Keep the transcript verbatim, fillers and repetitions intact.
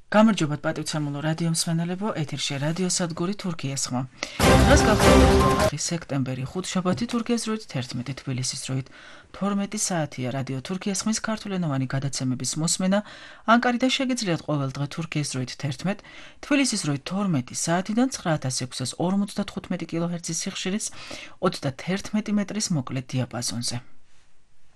გამარჯობათ პატივცემულო რადიო მსმენელებო, ეთერში რადიო სადგური თურქიის ხმა. დღეს გახლავთ სექტემბერი ხუთშაბათი თურქიის დროით თერთმეტი თბილისის დროით თორმეტი საათია რადიო თურქიის ხმის ქართულენოვანი გადაცემების მოსმენა. ანკარიდან შეგიძლიათ ყოველ დღე თურქიის დროით თერთმეტ, თბილისის დროით თორმეტი საათიდან ცხრა ათას ექვსას ორმოცდათხუთმეტი კილოჰერცის სიხშირის ოცდათერთმეტი მეტრის მოკლედ დიაპაზონზე.